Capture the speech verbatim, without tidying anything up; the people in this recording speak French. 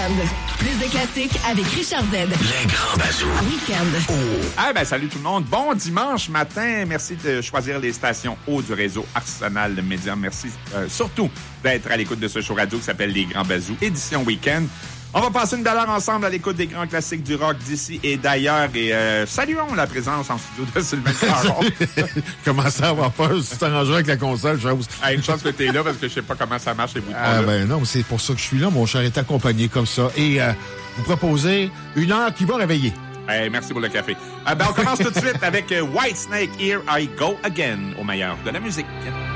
Week-end. Plus de classiques avec Richard Z. Les grands bazous. Week-end. Oh. Ah ben salut tout le monde. Bon dimanche matin. Merci de choisir les stations haut du réseau Arsenal de Médias. Merci euh, surtout d'être à l'écoute de ce show radio qui s'appelle Les Grands Bazous, édition Week-end. On va passer une belle heure ensemble à l'écoute des grands classiques du rock d'ici et d'ailleurs. Et euh, saluons la présence en studio de Sylvain Caron. Comment ça avoir peur si tu t'arrangerais avec la console, chose? Ah, une chance que t'es là parce que je sais pas comment ça marche les boutons. Ah ben non, c'est pour ça que je suis là. Mon cher est accompagné comme ça. Et euh, vous proposez une heure qui va réveiller. Hey, merci pour le café. Euh, ben, on commence tout de suite avec Whitesnake, Here I Go Again, au meilleur de la musique.